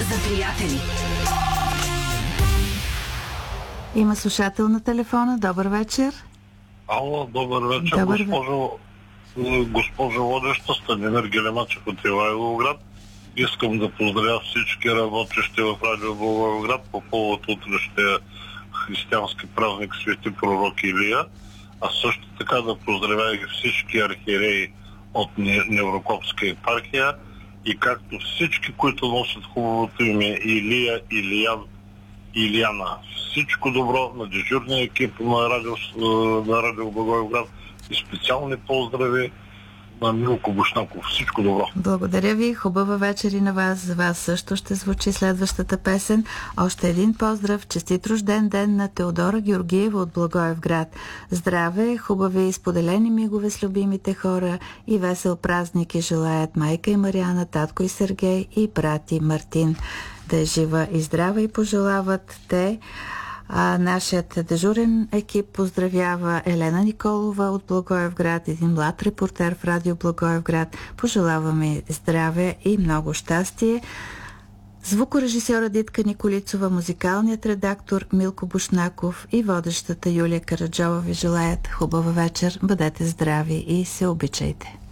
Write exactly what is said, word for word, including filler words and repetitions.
за приятели. Има слушател на телефона. Добър вечер. Ало, добър вечер, добър госпожо, госпожо водеща, Станимир Гелемачев от Ивайловград. Искам да поздравя всички работещи в Радио Благоевград по повод утрешния християнски празник Свети пророк Илия, а също така да поздравя и всички архиереи от Неврокопска епархия и както всички, които носят хубавото име Илия, Илиян, Илияна. Всичко добро на дежурния екип на Радио, на Радио Благоевград и специални поздрави на Милко Бушнаков. Всичко добро. Благодаря ви. Хубава вечер и на вас. За вас също ще звучи следващата песен. Още един поздрав. Честит рожден ден на Теодора Георгиева от Благоевград. Здраве, хубави и споделени мигове с любимите хора и весел празник и желаят майка и Мариана, татко и Сергей и брати Мартин. Да е жива и здрава и пожелават те. А нашият дежурен екип поздравява Елена Николова от Благоевград, един млад репортер в Радио Благоевград. Пожелаваме здраве и много щастие. Звукорежисьора Дитка Николицова, музикалният редактор Милко Бушнаков и водещата Юлия Караджова ви желаят хубава вечер. Бъдете здрави и се обичайте.